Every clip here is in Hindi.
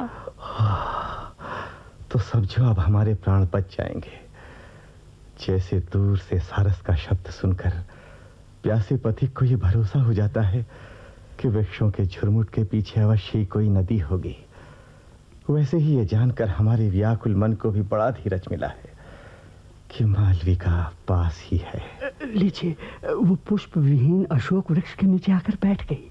तो समझो अब हमारे प्राण बच जाएंगे। जैसे दूर से सारस का शब्द सुनकर प्यासे पथिक को यह भरोसा हो जाता है कि वृक्षों के झुरमुट के पीछे अवश्य ही कोई नदी होगी, वैसे ही यह जानकर हमारे व्याकुल मन को भी बड़ा धीरज मिला है कि मालविका पास ही है। लीजिए, वो पुष्प विहीन अशोक वृक्ष के नीचे आकर बैठ गई।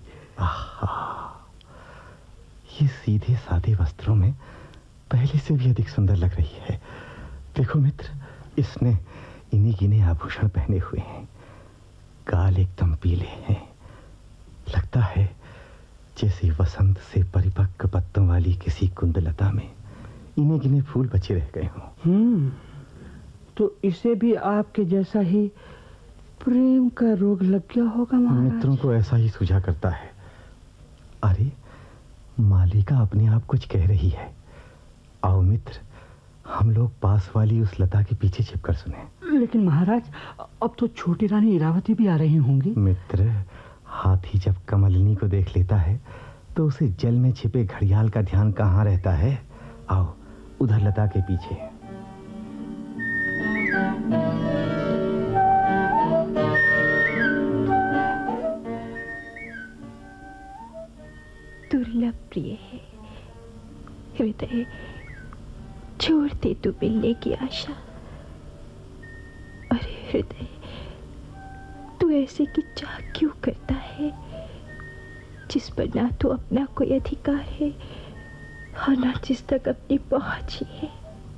ये सीधे सादे वस्त्रों में पहले से भी अधिक सुंदर लग रही है। देखो मित्र, इसने इन्हीं गिने आभूषण पहने हुए हैं, गाल एकदम पीले हैं। लगता है जैसे वसंत से परिपक्व पत्तों वाली किसी कुंदलता में इन्हीं गिने फूल बचे रह गए हों। तो इसे भी आपके जैसा ही प्रेम का रोग लग गया होगा महाराज। मित्रों को ऐसा ही सूझा करता है। अरे, मालिका अपने आप कुछ कह रही है। आओ मित्र, हम लोग पास वाली उस लता के पीछे छिपकर सुने। लेकिन महाराज, अब तो छोटी रानी इरावती भी आ रही होंगी। मित्र, हाथी जब कमलिनी को देख लेता है तो उसे जल में छिपे घड़ियाल का ध्यान कहाँ रहता है। आओ उधर लता के पीछे। दुर्लभ प्रिय है हृदय, छोड़ दे तू मिलने की आशा। अरे हृदय, तू ऐसे की चाह क्यों करता है जिस पर ना तो अपना कोई अधिकार है और ना जिस तक अपनी पहुंच ही है।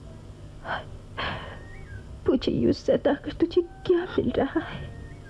मुझे यूं सताकर तुझे क्या मिल रहा है?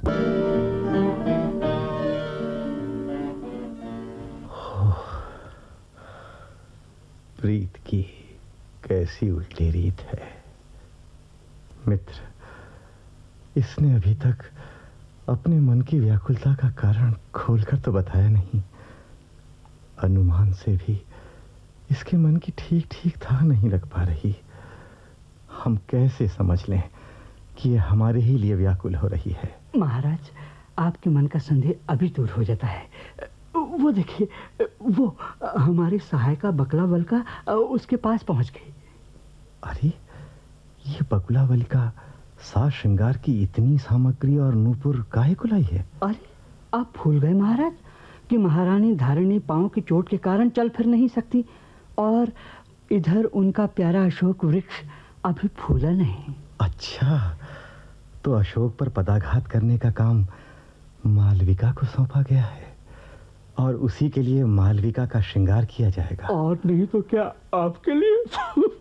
प्रीत की कैसी उल्टी रीत है। मित्र, इसने अभी तक अपने मन की व्याकुलता का कारण खोलकर तो बताया नहीं। अनुमान से भी इसके मन की ठीक ठीक था नहीं लग पा रही। हम कैसे समझ लें कि ये हमारे ही लिए व्याकुल हो रही है? महाराज, आपके मन का संदेह अभी दूर हो जाता है। वो देखिए, वो हमारे सहायिका बकुला वल्का उसके पास पहुंच गई। अरे, ये बकुला वल्का साज श्रृंगार की इतनी सामग्री और नूपुर काहे को लाई है? अरे, आप भूल गए महाराज कि महारानी धारिणी पांव की चोट के कारण चल फिर नहीं सकती, और इधर उनका प्यारा अशोक वृक्ष अभी फूला नहीं। अच्छा, तो अशोक पर पदाघात करने का काम मालविका को सौंपा गया है और उसी के लिए मालविका का श्रृंगार किया जाएगा। और नहीं तो क्या आपके लिए?